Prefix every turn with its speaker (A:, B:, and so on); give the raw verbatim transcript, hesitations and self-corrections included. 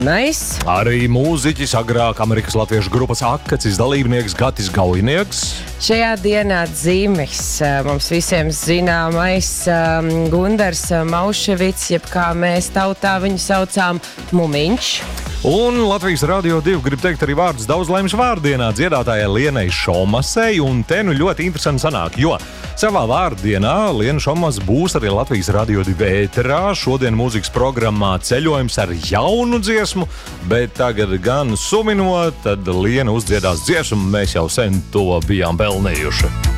A: Nice.
B: Arī mūziķis, agrāk Amerikas latviešu grupas Akacis dalībnieks Gatis Gaujnieks.
A: Šajā dienā dzīmes mums visiem zināmais um, Gundars Mauševits, jeb kā mēs tautā viņu saucām, Mumiņš.
B: Un Latvijas Radio divi grib teikt arī vārdus daudz laimes vārdienā dziedātājai Lienai Šomasei, un te nu ļoti interesanti sanāk, jo savā vārdienā Liena Šomas būs arī Latvijas Radio divi ēterā. Šodien mūzikas programmā ceļojums ar jaunu dziesmu, bet tagad gan suminot, tad Liena uzdziedās dziesmu, mēs jau sen to bijām pelnījuši.